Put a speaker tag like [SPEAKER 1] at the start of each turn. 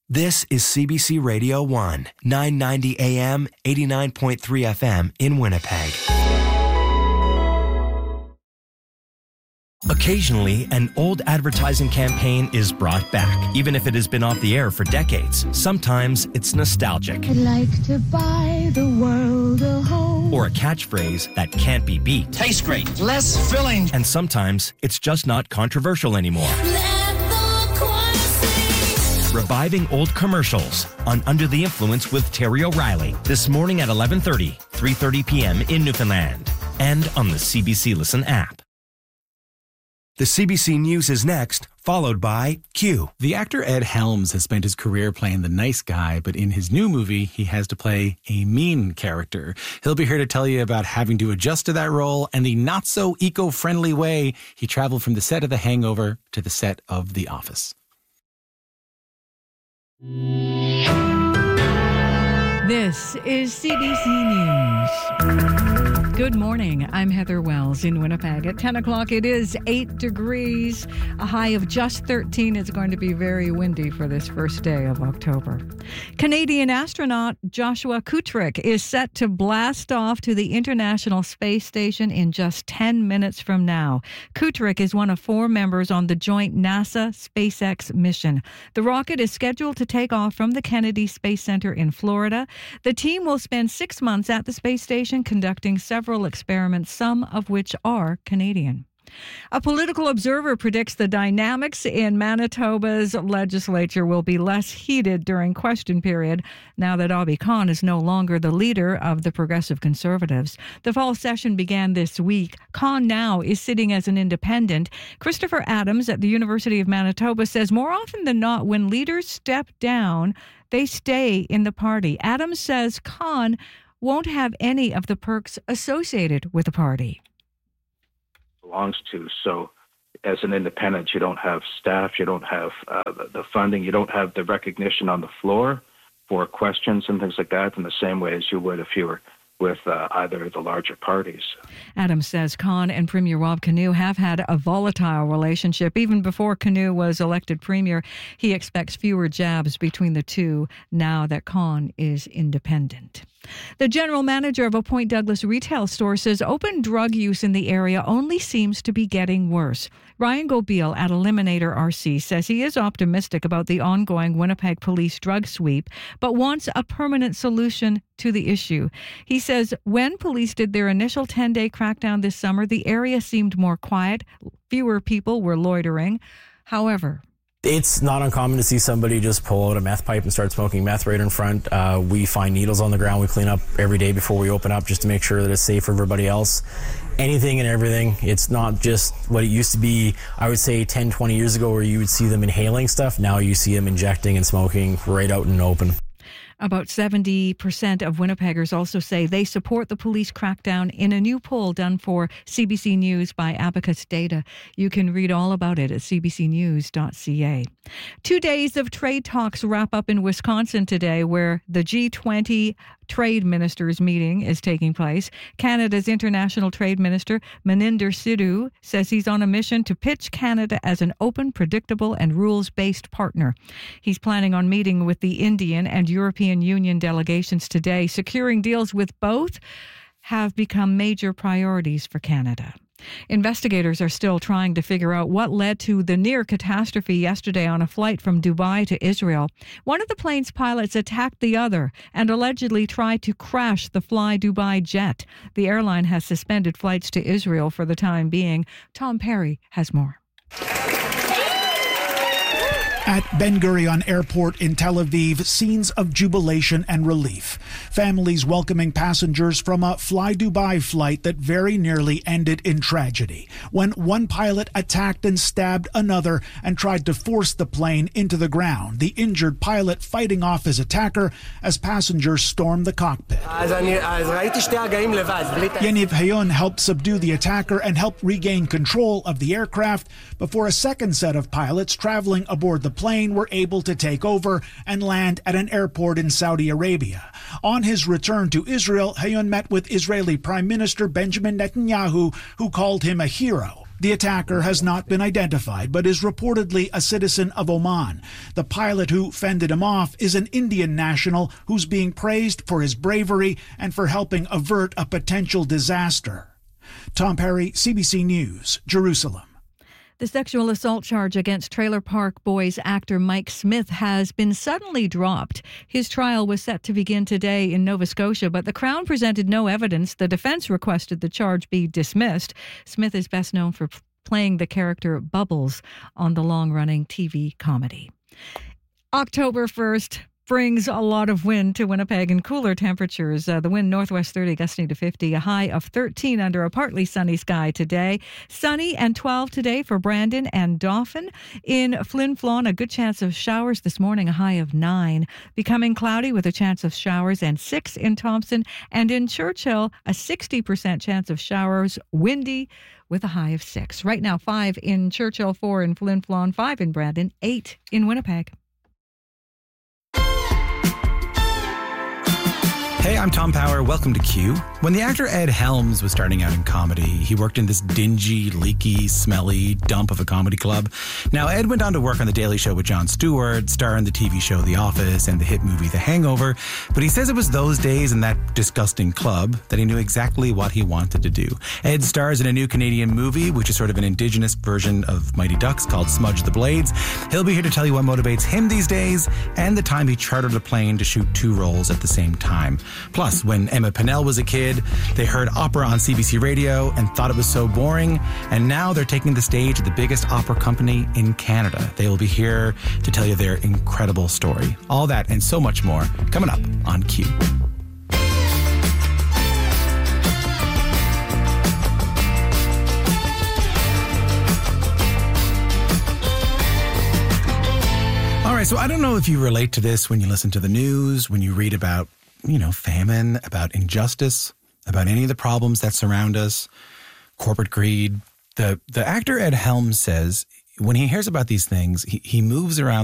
[SPEAKER 1] This is CBC Radio 1, 990 AM, 89.3 FM in Winnipeg. Occasionally, an old advertising campaign is brought back, even if it has been off the air for decades. Sometimes it's nostalgic.
[SPEAKER 2] I'd like to buy the world a home.
[SPEAKER 1] Or a catchphrase that can't be beat.
[SPEAKER 3] Tastes great. Less filling.
[SPEAKER 1] And sometimes it's just not controversial anymore. Reviving old commercials on Under the Influence with Terry O'Reilly this morning at 11:30, 3:30 p.m. in Newfoundland and on the CBC Listen app. The CBC News is next, followed by Q.
[SPEAKER 4] The actor Ed Helms has spent his career playing the nice guy, but in his new movie, he has to play a mean character. He'll be here to tell you about having to adjust to that role and the not-so-eco-friendly way he traveled from the set of The Hangover to the set of The Office.
[SPEAKER 5] This is CBC News. Good morning. I'm Heather Wells in Winnipeg. At 10 o'clock, it is 8 degrees, a high of just 13. It's going to be very windy for this first day of October. Canadian astronaut Joshua Kutrick is set to blast off to the International Space Station in just 10 minutes from now. Kutrick is one of 4 members on the joint NASA-SpaceX mission. The rocket is scheduled to take off from the Kennedy Space Center in Florida. The team will spend 6 months at the space station conducting several experiments, some of which are Canadian. A political observer predicts the dynamics in Manitoba's legislature will be less heated during question period now that Obby Khan is no longer the leader of the Progressive Conservatives. The fall session began this week. Khan now is sitting as an independent. Christopher Adams at the University of Manitoba says more often than not, when leaders step down, they stay in the party. Adams says Khan won't have any of the perks associated with the party.
[SPEAKER 6] Belongs to. So as an independent, you don't have staff, you don't have the funding, you don't have the recognition on the floor for questions and things like that in the same way as you would if you were with either of the larger parties.
[SPEAKER 5] Adams says Khan and Premier Rob Canoe have had a volatile relationship. Even before Canoe was elected Premier, he expects fewer jabs between the two now that Khan is independent. The general manager of a Point Douglas retail store says open drug use in the area only seems to be getting worse. Ryan Gobeil at Eliminator RC says he is optimistic about the ongoing Winnipeg police drug sweep, but wants a permanent solution to the issue. He says when police did their initial 10-day crackdown this summer, the area seemed more quiet. Fewer people were loitering. However,
[SPEAKER 7] it's not uncommon to see somebody just pull out a meth pipe and start smoking meth right in front. We find needles on the ground. We clean up every day before we open up just to make sure that it's safe for everybody else. Anything and everything. It's not just what it used to be, I would say 10, 20 years ago where you would see them inhaling stuff. Now you see them injecting and smoking right out in the open.
[SPEAKER 5] About 70% of Winnipeggers also say they support the police crackdown in a new poll done for CBC News by Abacus Data. You can read all about it at cbcnews.ca. 2 days of trade talks wrap up in Wisconsin today, where the G20 Trade Ministers meeting is taking place. Canada's International Trade Minister, Maninder Sidhu, says he's on a mission to pitch Canada as an open, predictable and rules-based partner. He's planning on meeting with the Indian and European Union delegations today. Securing deals with both have become major priorities for Canada. Investigators are still trying to figure out what led to the near catastrophe yesterday on a flight from Dubai to Israel. One of the plane's pilots attacked the other and allegedly tried to crash the Fly Dubai jet. The airline has suspended flights to Israel for the time being. Tom Perry has more.
[SPEAKER 8] At Ben Gurion Airport in Tel Aviv, scenes of jubilation and relief. Families welcoming passengers from a Fly Dubai flight that very nearly ended in tragedy when one pilot attacked and stabbed another and tried to force the plane into the ground, the injured pilot fighting off his attacker as passengers stormed the cockpit. Yaniv Hayon helped subdue the attacker and helped regain control of the aircraft before a second set of pilots traveling aboard the plane were able to take over and land at an airport in Saudi Arabia. On his return to Israel, Hayon met with Israeli Prime Minister Benjamin Netanyahu, who called him a hero. The attacker has not been identified, but is reportedly a citizen of Oman. The pilot who fended him off is an Indian national who's being praised for his bravery and for helping avert a potential disaster. Tom Perry, CBC News, Jerusalem.
[SPEAKER 5] The sexual assault charge against Trailer Park Boys actor Mike Smith has been suddenly dropped. His trial was set to begin today in Nova Scotia, but the Crown presented no evidence. The defense requested the charge be dismissed. Smith is best known for playing the character Bubbles on the long-running TV comedy. October 1st brings a lot of wind to Winnipeg and cooler temperatures. The wind northwest 30, gusting to 50, a high of 13 under a partly sunny sky today. Sunny and 12 today for Brandon and Dauphin. In Flin Flon, a good chance of showers this morning, a high of 9. Becoming cloudy with a chance of showers, and 6 in Thompson. And in Churchill, a 60% chance of showers, windy with a high of 6. Right now, 5 in Churchill, 4 in Flin Flon, 5 in Brandon, 8 in Winnipeg.
[SPEAKER 4] Hey, I'm Tom Power. Welcome to Q. When the actor Ed Helms was starting out in comedy, he worked in this dingy, leaky, smelly dump of a comedy club. Now, Ed went on to work on The Daily Show with Jon Stewart, star in the TV show The Office and the hit movie The Hangover. But he says it was those days in that disgusting club that he knew exactly what he wanted to do. Ed stars in a new Canadian movie, which is sort of an indigenous version of Mighty Ducks called Smudge the Blades. He'll be here to tell you what motivates him these days and the time he chartered a plane to shoot 2 roles at the same time. Plus, when Emma Pennell was a kid, they heard opera on CBC Radio and thought it was so boring, and now they're taking the stage at the biggest opera company in Canada. They will be here to tell you their incredible story. All that and so much more coming up on Q. All right, so I don't know if you relate to this when you listen to the news, when you read about famine, about injustice, about any of the problems that surround us, corporate greed. The actor Ed Helms says when he hears about these things, he moves around